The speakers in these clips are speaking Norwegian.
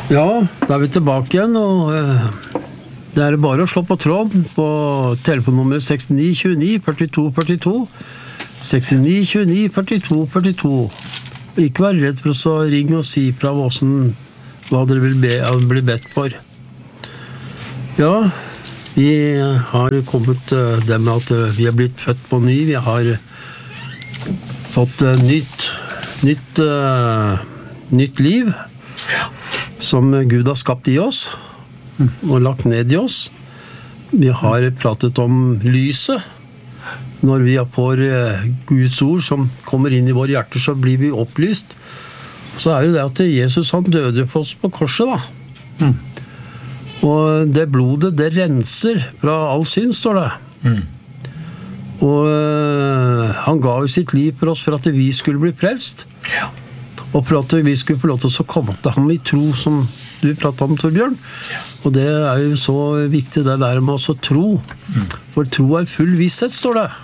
Ja, da vi tilbake igjen, og det bare å slå på tråden på telefonnummeret 69 29 42 42. 69 29 42 42. Ikke vær redd for å ringe og si fra hva dere vil bli bedt for. Ja, vi har kommet det med at vi har blitt født på ny. Vi har fått nytt liv som Gud har skapt i oss og lagt ned i oss. Vi har pratet om lyset. Når vi får Guds ord som kommer inn i våre hjerter, så blir vi opplyst. Så det det at Jesus han døde for oss på korset da. Og det blodet, det renser fra all synd, står det. Og han ga jo sitt liv for oss for at vi skulle bli frelst. Ja. Og for at vi skulle få lov til å komme til ham i tro, som du pratet om, Torbjørn. Ja. Og det jo så viktig det der med å tro. For tro full visshet, står det.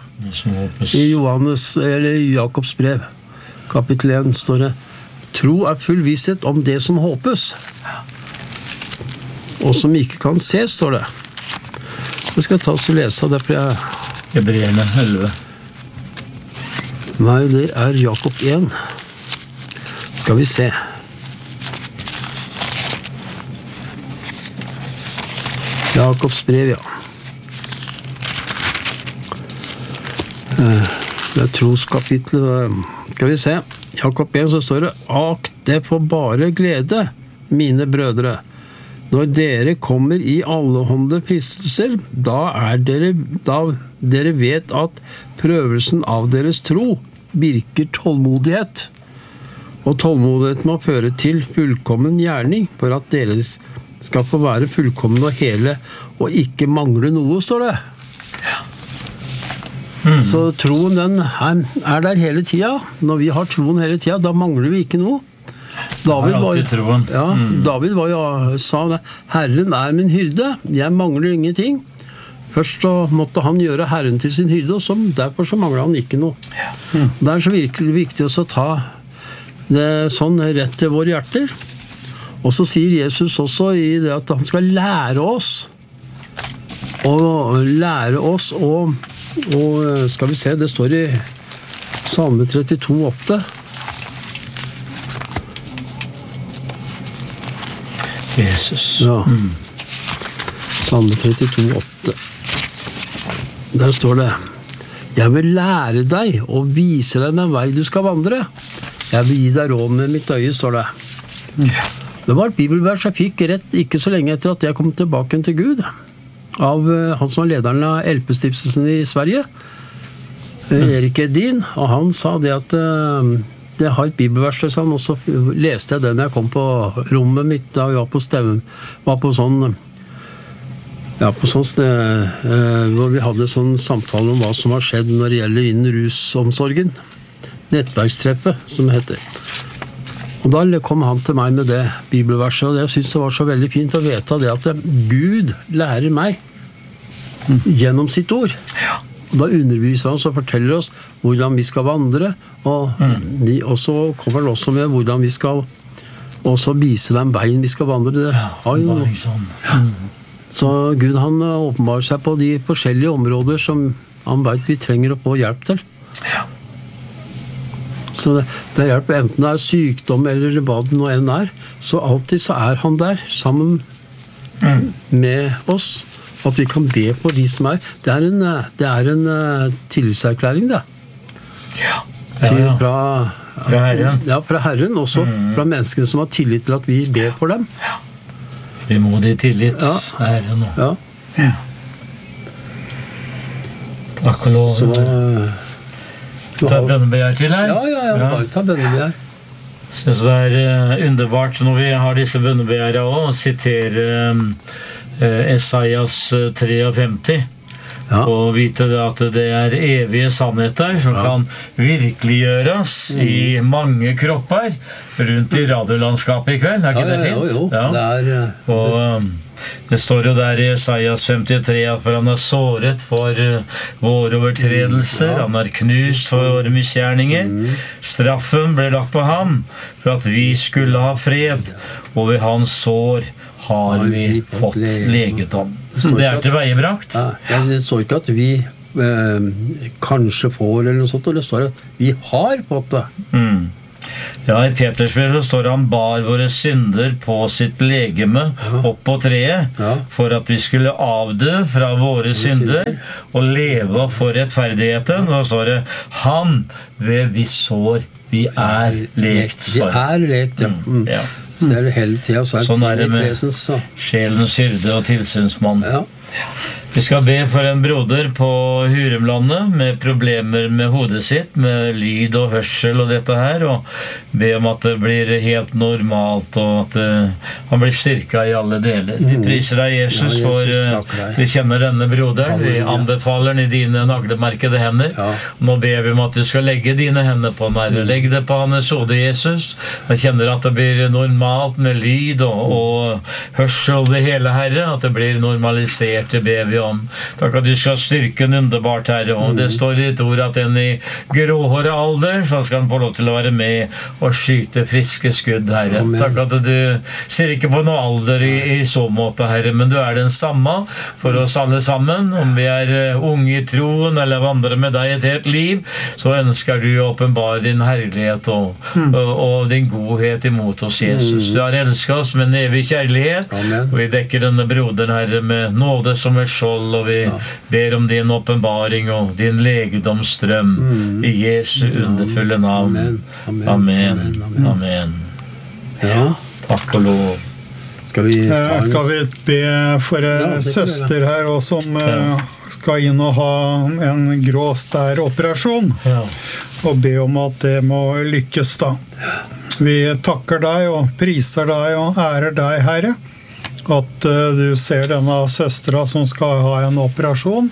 I Jakobs brev, kapittel 1, står det. Tro full visshet om det som håpes. Og som ikke kan se, står det. Jeg skal ta oss og lese det, for Hebreerne 11. Nei, det Jakob 1. Skal vi se. Jakobs brev, ja. Det troskapitlet. Skal vi se. Jakob 1, så står det: Ak det for bare glede, mine brødre, når dere kommer i allehånde fristelser, da dere vet at prøvelsen av deres tro virker tålmodighet. Og tålmodighet må føre til fullkommen gjerning, for at dere skal få være fullkomne og hele, og ikke mangle noe, står det. Så troen den der hele tiden. Når vi har troen hele tiden, da mangler vi ikke noe. David sa det: Herren min hyrde, jeg mangler ingenting. Først så måtte han gjøre Herren til sin hyrde, og derfor så mangler han ikke noe. Det så virkelig viktig å ta det sånn rett til våre hjerter. Og så sier Jesus også i det at han skal lære oss og skal vi se, det står i Salme 32,8. Jesus. Ja. Salme 32,8. Der står det: Jeg vil lære deg og vise deg den vei du skal vandre. Jeg vil gi deg råd med mitt øye, står det. Det var et bibelvers jeg fikk rett ikke så lenge etter at jeg kom tilbake til Gud, av han som var lederen av LP-stiftelsen i Sverige, Erik Edin, og han sa det at det har et bibelvers, og så leste jeg det når jeg kom på rommet mitt, da jeg var på sånn sted, hvor vi hadde sånn samtale om hva som har skjedd når det gjelder innen rusomsorgen. Nettverkstreffet, som det heter. Og da kom han til meg med det bibelverset, og jeg synes det var så veldig fint å vite det at Gud lærer meg gjennom sitt ord. Og da underviser han og forteller oss hvordan vi skal vandre, og så kommer han også med hvordan vi skal også vise dem veien vi skal vandre. Så Gud han åpenbarer seg på de forskjellige områder som han vet vi trenger å få hjelp til. Så det hjelper enten det sykdom eller hva det nå enn så alltid så han der sammen med oss, at vi kan be for de som det en tillitserklæring da. Fra Herren. Ja, fra Herren, også fra menneskene som har tillit til at vi ber for dem. Frimodig tillit, Herren. Ja. Takk og lov. Ta bønnebegjær til her. Ja, ta bønnebegjær. Jeg synes det underbart når vi har disse bønnebegjærene også, å sitere Esaias 53. og vite at det evige sannheter som kan virkeliggjøres i mange kropper rundt i radiolandskapet i kveld. Ikke det fint? Jo. Og det står jo der i Jesajas 53 at for han såret for våre overtredelser, han knust for våre misgjerninger. Straffen ble lagt på ham for at vi skulle ha fred, og ved hans sår har vi fått legedom. Det til veiebrakt. Det står ikke at vi kanskje får eller noe sånt, og det står at vi har fått det. Ja, i Petersbrev så står han bar våre synder på sitt legeme opp på treet, for at vi skulle avdø fra våre synder og leve for rettferdigheten. Og så står det, han ved hvis sår vi lekt. Vi lekt, ja. Så det hele tiden, så sånn det med sjelens hyrde og tilsynsmann. Vi skal be for en broder på Hurumlandet med problemer med hodet sitt, med lyd og hørsel og dette her, og be om at det blir helt normalt, og at han blir styrket i alle deler. Vi priser deg, Jesus, for vi kjenner denne broderen. Vi anbefaler den i dine naglemerkede hender. Nå ber vi om at du skal legge dine hender på den her. Legg det på hans hode, Jesus. Jeg kjenner at det blir normalt med lyd og hørsel, det hele, Herre, at det blir normalisert, det ber vi om. Takk at du skal styrke den underbart, Herre, og det står i ditt ord at en i gråhåret alder, så skal han få lov til å være med og skyte friske skudd, Herre. Takk at du ser ikke på noe alder i så måte, Herre, men du den samme for oss alle sammen. Om vi unge i troen eller vandrer med deg et helt liv, så ønsker du å åpenbare din herlighet og din godhet imot oss, Jesus. Du har elsket oss med en evig kjærlighet, og vi dekker denne broderen, Herre, med nåde som et skjold, og vi ber om din åpenbaring og din legedomsstrøm i Jesu underfulle navn. Amen. Takk og lov. Skal vi be for søster her også, som skal inn og ha en grå stær-operasjon, og be om at det må lykkes da. Vi takker deg og priser deg og ærer deg, Herre, at du ser denne søstra som skal ha en operasjon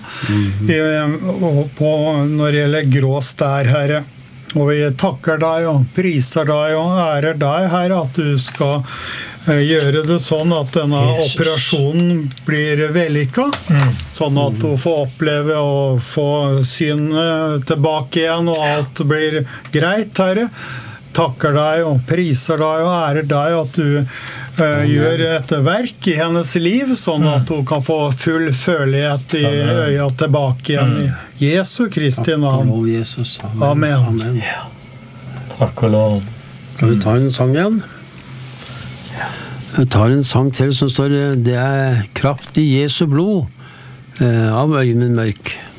når det gjelder grå stær, Herre. Og vi takker deg og priser deg og ærer deg, Herre, at du skal gjøre det sånn at denne operasjonen blir vellykket, sånn at du får oppleve å få synet tilbake igjen, og alt blir greit, Herre. Takker deg og priser deg og ærer deg at du gjør et verk i hennes liv, sånn at hun kan få full følelighet i øya tilbake igjen i Jesu Kristi navn. Amen. Takk og lov. Skal vi ta en sang igjen? Jeg tar en sang til som står, det kraft i Jesu blod, av Øyvind Mørk.